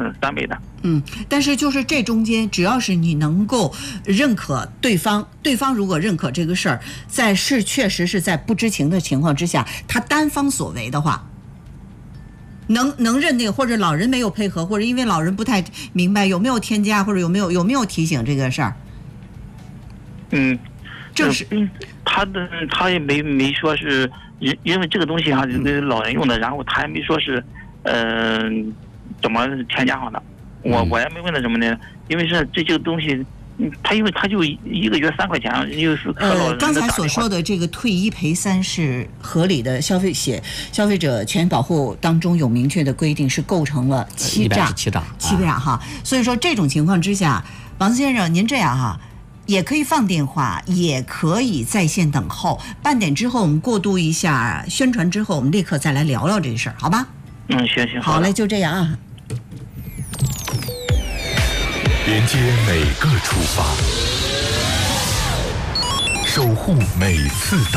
3倍的。 但是就是这中间，只要是你能够认可对方，对方如果认可这个事儿，确实是在不知情的情况之下，他单方所为的话，能认定，或者老人没有配合，或者因为老人不太明白有没有添加，或者有没有提醒这个事儿。正是他也没说是，因为这个东西哈是老人用的，然后他也没说是怎么添加好的。我也没问他什么呢，因为是这个东西，因为他就1个月3块钱，又是和老人刚才所说的这个退1赔3是合理的，消费者权益保护当中有明确的规定，是构成了欺诈哈。所以说这种情况之下，王先生您这样哈，也可以放电话，也可以在线等候，半点之后我们过渡一下宣传之后，我们立刻再来聊聊这事儿，好吧？ 行， 好嘞，就这样啊。 连接每个出发，守护每次到